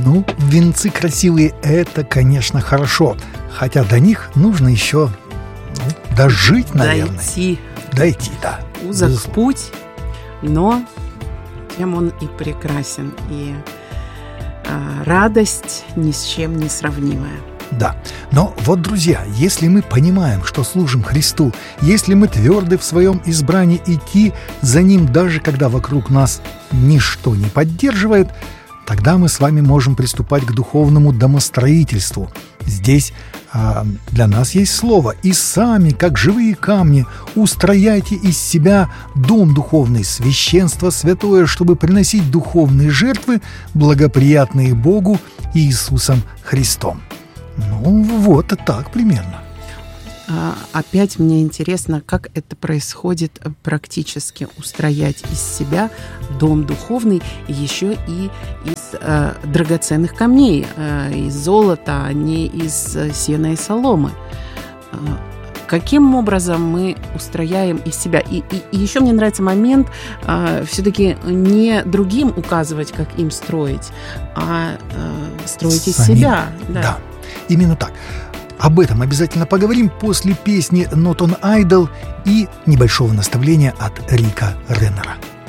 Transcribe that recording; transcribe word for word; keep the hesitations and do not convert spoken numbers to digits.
Ну, венцы красивые – это, конечно, хорошо. Хотя до них нужно еще ну, дожить, наверное. Дойти. Дойти, да. Узок безусловно. путь, но тем он и прекрасен. И а, радость ни с чем не сравнимая. Да. Но вот, друзья, если мы понимаем, что служим Христу, если мы тверды в своем избрании идти за Ним, даже когда вокруг нас ничто не поддерживает, тогда мы с вами можем приступать к духовному домостроительству. Здесь а, для нас есть слово. «И сами, как живые камни, устрояйте из себя дом духовный, священство святое, чтобы приносить духовные жертвы, благоприятные Богу Иисусом Христом». Ну, вот так примерно. А, опять мне интересно, как это происходит практически, устроять из себя дом духовный, еще и из э, драгоценных камней, э, из золота, а не из э, сена и соломы. Э, каким образом мы устрояем из себя? И, и, и еще мне нравится момент, э, все-таки не другим указывать, как им строить, а э, строить из Самим. себя. Да. Да, именно так. Об этом обязательно поговорим после песни «Not on Idol» и небольшого наставления от Рика Реннера.